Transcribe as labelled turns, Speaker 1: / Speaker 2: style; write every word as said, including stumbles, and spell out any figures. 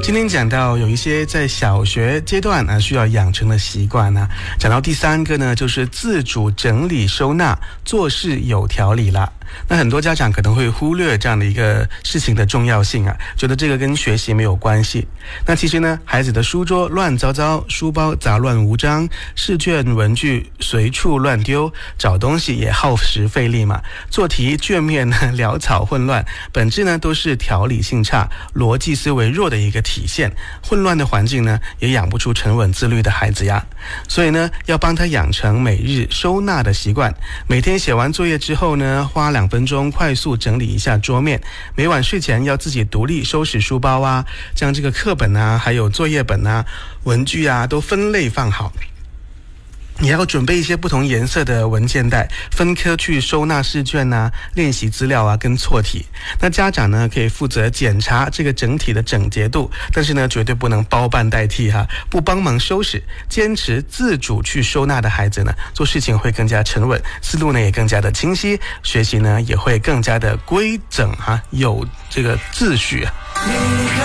Speaker 1: 今天讲到有一些在小学阶段啊需要养成的习惯呢、啊，讲到第三个呢，就是自主整理收纳，做事有条理啦。那很多家长可能会忽略这样的一个事情的重要性啊，觉得这个跟学习没有关系。那其实呢，孩子的书桌乱糟糟，书包杂乱无章，试卷文具随处乱丢，找东西也耗时费力嘛。做题卷面呢潦草混乱，本质呢都是条理性差、逻辑思维弱的一个体现。混乱的环境呢，也养不出沉稳自律的孩子呀。所以呢，要帮他养成每日收纳的习惯。每天写完作业之后呢，花两分钟快速整理一下桌面。每晚睡前要自己独立收拾书包啊，将这个课本啊，还有作业本啊、文具啊都分类放好。也要准备一些不同颜色的文件袋，分科去收纳试卷啊、练习资料啊跟错题。那家长呢可以负责检查这个整体的整洁度，但是呢绝对不能包办代替哈，不帮忙收拾。坚持自主去收纳的孩子呢，做事情会更加沉稳，思路呢也更加的清晰，学习呢也会更加的规整哈，有这个秩序啊。